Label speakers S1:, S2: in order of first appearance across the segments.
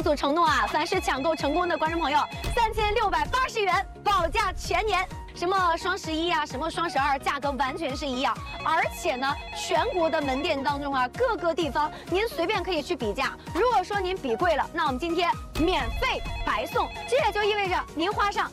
S1: 所承诺啊，凡是抢购成功的观众朋友，3680元保价全年。什么双11啊，什么双12，价格完全是一样。而且呢，全国的门店当中啊，各个地方您随便可以去比价。如果说您比贵了，那我们今天免费白送。这也就意味着您花上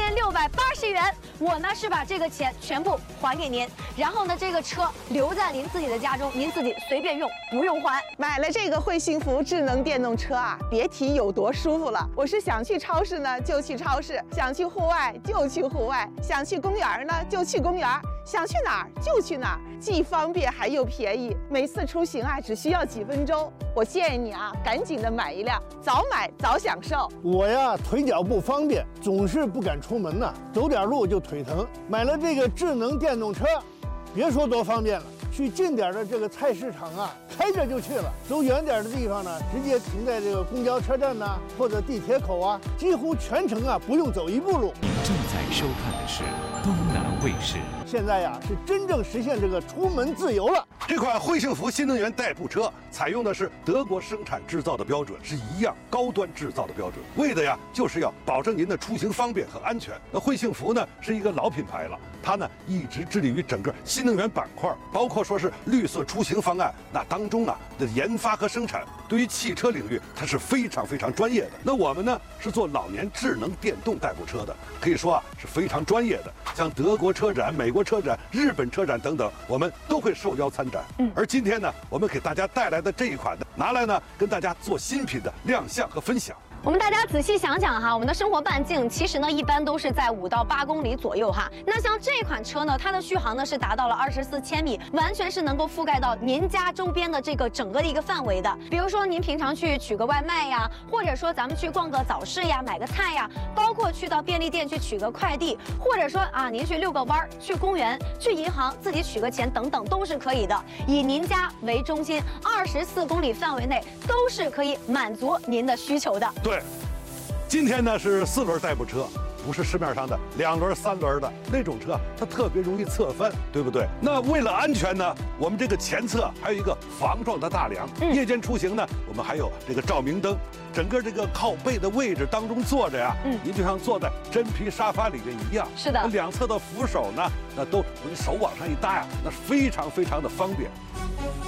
S1: 3680元，我呢是把这个钱全部还给您，然后呢这个车留在您自己的家中，您自己随便用，不用还。
S2: 买了这个汇幸福智能电动车啊，别提有多舒服了。我是想去超市呢就去超市，想去户外就去户外，想去公园呢就去公园，想去哪儿就去哪儿，既方便还又便宜。每次出行啊只需要几分钟。我建议你啊，赶紧的买一辆，早买早享受。
S3: 我呀腿脚不方便，总是不敢出门呐，走点路就腿疼。买了这个智能电动车，别说多方便了，去近点的这个菜市场啊，开着就去了；走远点的地方呢，直接停在这个公交车站呐，或者地铁口啊，几乎全程啊不用走一步路。
S4: 您正在收看的是东南卫视。
S3: 现在呀是真正实现这个出门自由了。
S5: 这款汇幸福新能源代步车采用的是德国生产制造的标准，是一样高端制造的标准，为的呀就是要保证您的出行方便和安全。那汇幸福呢是一个老品牌了，它呢一直致力于整个新能源板块，包括说是绿色出行方案，那当中啊的研发和生产，对于汽车领域它是非常专业的。那我们呢是做老年智能电动代步车的，可以说啊是非常专业的。像德国车展、美国车展、日本车展等等，我们都会受邀参展。而今天呢，我们给大家带来的这一款呢，拿来呢跟大家做新品的亮相和分享。
S1: 我们大家仔细想想哈，我们的生活半径其实呢一般都是在5到8公里左右哈。那像这款车呢，它的续航呢是达到了24千米，完全是能够覆盖到您家周边的这个整个的一个范围的。比如说您平常去取个外卖呀，或者说咱们去逛个早市呀，买个菜呀，包括去到便利店去取个快递，或者说啊您去遛个弯儿，去公园，去银行自己取个钱等等都是可以的。以您家为中心，24公里范围内都是可以满足您的需求的。
S5: 对，今天呢是4轮代步车，不是市面上的2轮、3轮的那种车，它特别容易侧翻，对不对？那为了安全呢，我们这个前侧还有一个防撞的大梁。夜间出行呢，我们还有这个照明灯。整个这个靠背的位置当中坐着呀，您就像坐在真皮沙发里面一样。
S1: 是的，
S5: 两侧的扶手呢，那都手往上一搭呀，那非常的方便。